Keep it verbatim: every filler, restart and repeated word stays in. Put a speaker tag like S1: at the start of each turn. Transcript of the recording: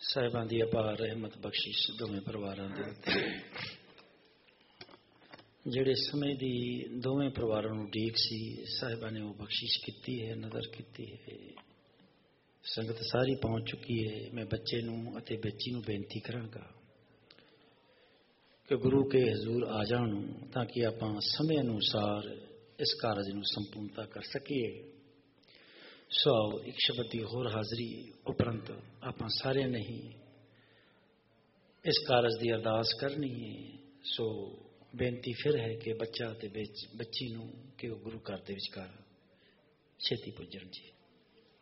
S1: ਸਾਹਿਬਾਂ ਦੀ ਅਪਾਰ ਰਹਿਮਤ ਬਖਸ਼ਿਸ਼ ਦੋਵੇਂ ਪਰਿਵਾਰਾਂ ਦੇ ਉੱਤੇ। ਜਿਹੜੇ ਸਮੇਂ ਦੀ ਦੋਵੇਂ ਪਰਿਵਾਰਾਂ ਨੂੰ ਉਡੀਕ ਸੀ, ਸਾਹਿਬਾਂ ਨੇ ਉਹ ਬਖਸ਼ਿਸ਼ ਕੀਤੀ ਹੈ, ਨਜ਼ਰ ਕੀਤੀ ਹੈ। ਸੰਗਤ ਸਾਰੀ ਪਹੁੰਚ ਚੁੱਕੀ ਹੈ। ਮੈਂ ਬੱਚੇ ਨੂੰ ਅਤੇ ਬੱਚੀ ਨੂੰ ਬੇਨਤੀ ਕਰਾਂਗਾ ਕਿ ਗੁਰੂ ਕੇ ਹਜ਼ੂਰ ਆ ਜਾਣ ਤਾਂ ਕਿ ਆਪਾਂ ਸਮੇਂ ਅਨੁਸਾਰ ਇਸ ਕਾਰਜ ਨੂੰ ਸੰਪੂਰਨਤਾ ਕਰ ਸਕੀਏ। ਸੋ ਇੱਕ ਸ਼ਬਦ ਦੀ ਹੋਰ ਹਾਜ਼ਰੀ ਉਪਰੰਤ ਆਪਾਂ ਸਾਰਿਆਂ ਨੇ ਹੀ ਇਸ ਕਾਰਜ ਦੀ ਅਰਦਾਸ ਕਰਨੀ ਹੈ। ਸੋ ਬੇਨਤੀ ਫਿਰ ਹੈ ਕਿ ਬੱਚਾ ਅਤੇ ਬੱਚੀ ਨੂੰ ਕਿ ਉਹ ਗੁਰੂ ਘਰ ਦੇ ਵਿਚਕਾਰ ਛੇਤੀ ਪੁੱਜਣ ਜੀ।